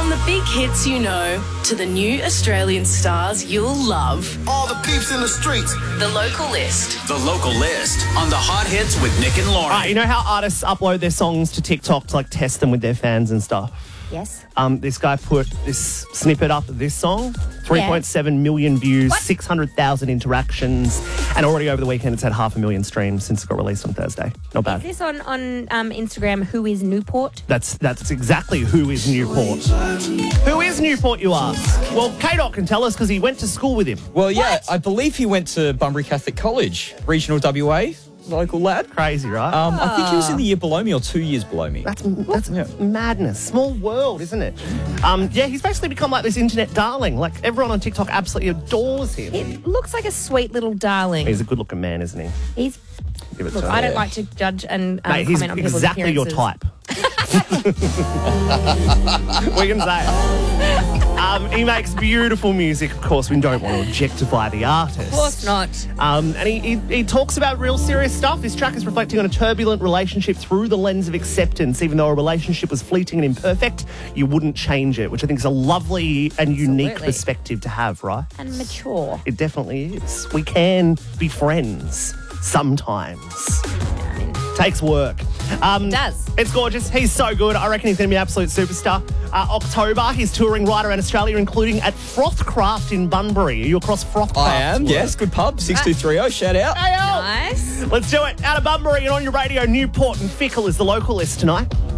From the big hits you know to the new Australian stars you'll love. All the peeps in the streets. The Local List. The Local List on the Hot Hits with Nick and Lauren. All right, you know how artists upload their songs to TikTok to test them with their fans and stuff? Yes. This guy put this snippet up of this song, 3.7 million views, 600,000 interactions, and already over the weekend it's had 500,000 streams since it got released on Thursday. Not bad. Is this on Instagram, Who is Newport? That's exactly Who is Newport. Who is Newport, you ask? Well, K-Dot can tell us because he went to school with him. Well, yeah, I believe he went to Bunbury Catholic College, regional WA, local lad. Crazy, right? I think he was in the year below me or 2 years below me. That's madness. Small world, isn't it? He's basically become like this internet darling. Like, everyone on TikTok absolutely adores him. It looks like a sweet little darling. He's a good-looking man, isn't he? He's... Give it Look, to him. I don't like to judge and Mate, he's comment on people's exactly your appearances. type. We can say it. He makes beautiful music, of course. We don't want to objectify the artist. Of course not. And he talks about real serious stuff. His track is reflecting on a turbulent relationship through the lens of acceptance. Even though a relationship was fleeting and imperfect, you wouldn't change it, which I think is a lovely and unique Absolutely. perspective to have, right? And mature. It definitely is. We can be friends sometimes. Takes work. It does. It's gorgeous. He's so good. I reckon he's going to be an absolute superstar. October, he's touring right around Australia, including at Frothcraft in Bunbury. Are you across Frothcraft? I am, yes. Good pub, 6230. Shout out. Hey, Nice. let's do it. Out of Bunbury and on your radio, Newport and Fickle is the Local List tonight.